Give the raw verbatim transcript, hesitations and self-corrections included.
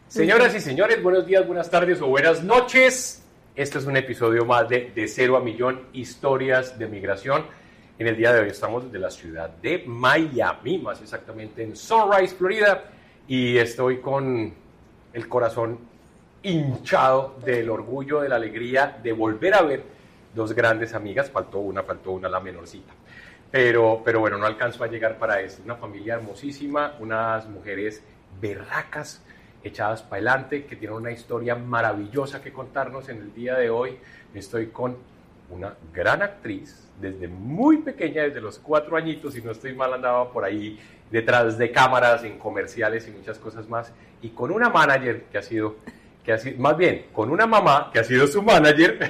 Señoras y señores, buenos días, buenas tardes o buenas noches. Este es un episodio más de De Cero a Millón, historias de migración. En el día de hoy estamos desde la ciudad de Miami, más exactamente en Sunrise, Florida. Y estoy con el corazón hinchado del orgullo, de la alegría de volver a ver dos grandes amigas. Faltó una, faltó una, la menorcita. Pero, pero bueno, no alcanzó a llegar para eso. Una familia hermosísima, unas mujeres berracas, echadas para adelante, que tienen una historia maravillosa que contarnos en el día de hoy. Estoy con una gran actriz, desde muy pequeña, desde los cuatro añitos, si no estoy mal, andaba por ahí detrás de cámaras, en comerciales y muchas cosas más, y con una manager que ha sido, que ha sido más bien, con una mamá que ha sido su manager,